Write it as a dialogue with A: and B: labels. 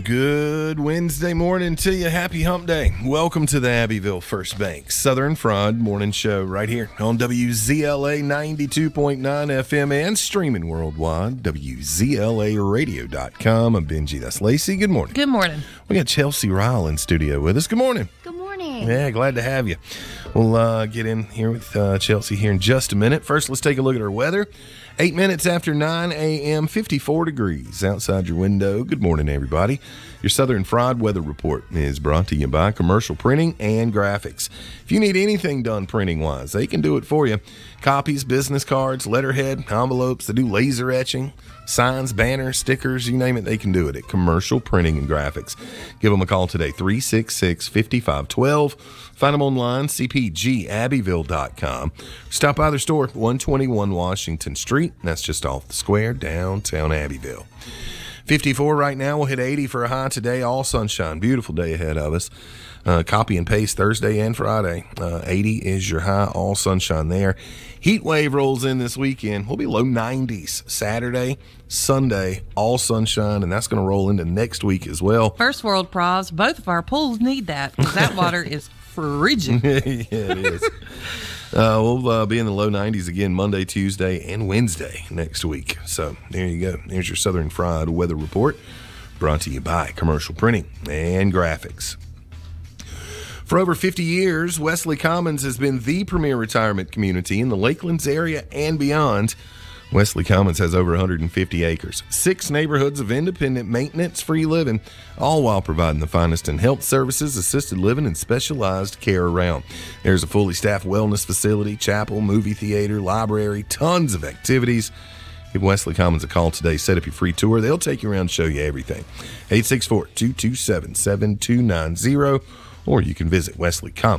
A: Good Wednesday morning to you. Happy hump day. Welcome to the Abbeville First Bank Southern Fried Morning Show right here on WZLA 92.9 FM and streaming worldwide, WZLAradio.com. I'm Benji. That's Lacey. Good morning.
B: Good morning.
A: We got Chelsea Ryle in studio with us. Good morning.
C: Good morning.
A: Yeah, glad to have you. We'll get in here with Chelsea here in just a minute. First, let's take a look at our weather. 8 minutes after 9 a.m., 54 degrees outside your window. Good morning, everybody. Your Southern Fried Weather Report is brought to you by Commercial Printing and Graphics. If you need anything done printing-wise, they can do it for you. Copies, business cards, letterhead, envelopes. They do laser etching, signs, banners, stickers, you name it, they can do it at Commercial Printing and Graphics. Give them a call today, 366-5512. Find them online, cpgabbeville.com. Stop by their store, 121 Washington Street. That's just off the square, downtown Abbeville. 54 right now. We'll hit 80 for a high today. All sunshine. Beautiful day ahead of us. Copy and paste Thursday and Friday. 80 is your high. All sunshine there. Heat wave rolls in this weekend. We'll be low 90s Saturday, Sunday, all sunshine, and that's going to roll into next week as well.
B: First world prize. Both of our pools need that because that water is frigid.
A: Yeah, it is. We'll be in the low 90s again Monday, Tuesday, and Wednesday next week. So there you go. There's your Southern Fried Weather Report brought to you by Commercial Printing and Graphics. For over 50 years, Wesley Commons has been the premier retirement community in the Lakelands area and beyond. Wesley Commons has over 150 acres, 6 neighborhoods of independent maintenance-free living, all while providing the finest in health services, assisted living, and specialized care around. There's a fully staffed wellness facility, chapel, movie theater, library, tons of activities. Give Wesley Commons a call today. Set up your free tour. They'll take you around and show you everything. 864-227-7290, or you can visit wesleycommons.com.